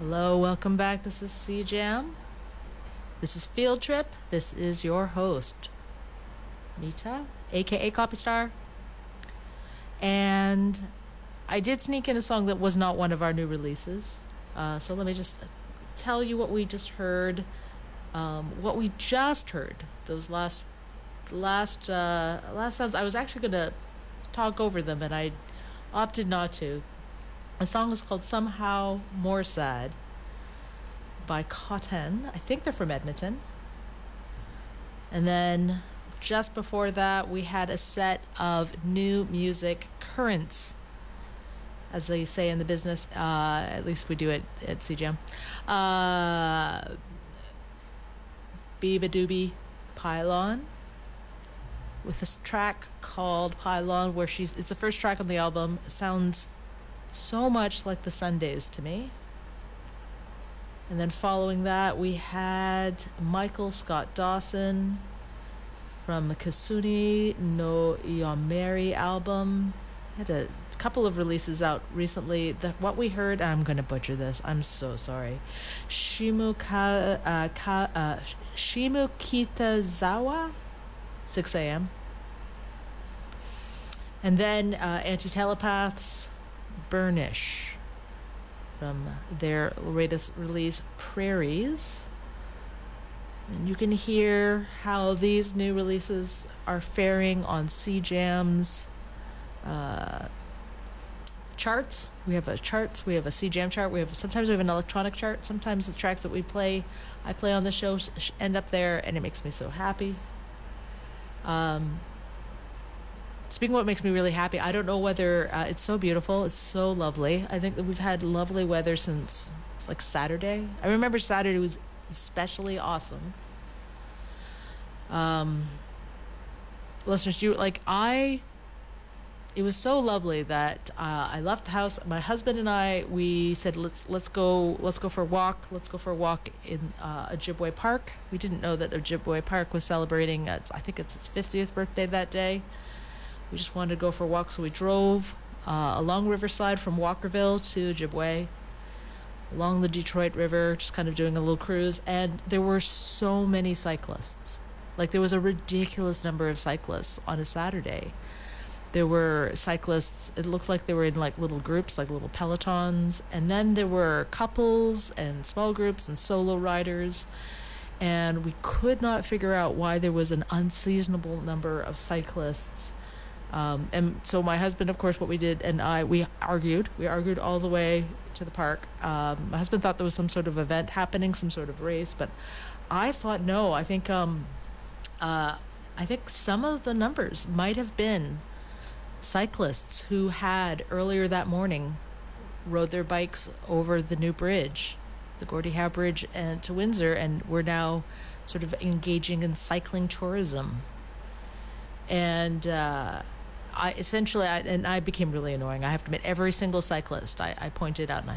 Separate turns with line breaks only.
Hello, welcome back. This is C Jam. This is Field Trip. This is your host, Mita, aka Copy Star. And I did sneak in a song that was not one of our new releases. So let me just tell you what we just heard. What we just heard. Those last sounds. I was actually gonna talk over them, and I opted not to. The song is called Somehow More Sad by Cotton. I think they're from Edmonton. And then just before that, we had a set of new music currents, as they say in the business. At least we do it at CGM. Biba Doobie Pylon with this track called Pylon, where it's the first track on the album. It sounds so much like the Sundays to me. And then following that, we had Michael Scott Dawson from the Kasuni no Yameri album. Had a couple of releases out recently. What we heard, I'm going to butcher this, I'm so sorry. Shimukitazawa, 6 a.m. And then Anti-Telepaths, Burnish, from their latest release, Prairies. And you can hear how these new releases are faring on CJam's charts. We have a chart. We have a CJam chart. Sometimes we have an electronic chart. Sometimes the tracks that I play on the show end up there, and it makes me so happy. Speaking of what makes me really happy, I don't know whether it's so beautiful. It's so lovely. I think that we've had lovely weather since it's like Saturday. I remember Saturday was especially awesome. Listeners, it was so lovely that I left the house. My husband and we said let's go for a walk. Let's go for a walk in Ojibwe Park. We didn't know that Ojibwe Park was celebrating. I think it's his 50th birthday that day. We just wanted to go for a walk, so we drove along Riverside from Walkerville to Ojibwe, along the Detroit River, just kind of doing a little cruise. And there were so many cyclists. Like, there was a ridiculous number of cyclists on a Saturday. There were cyclists, it looked like they were in like little groups, like little pelotons. And then there were couples and small groups and solo riders. And we could not figure out why there was an unseasonable number of cyclists. And so my husband, of course, what we did, and we argued all the way to the park. My husband thought there was some sort of event happening, some sort of race, but I thought no. I think some of the numbers might have been cyclists who had earlier that morning rode their bikes over the new bridge, the Gordie Howe Bridge, and to Windsor, and were now sort of engaging in cycling tourism. And I became really annoying. I have to admit, every single cyclist I pointed out, and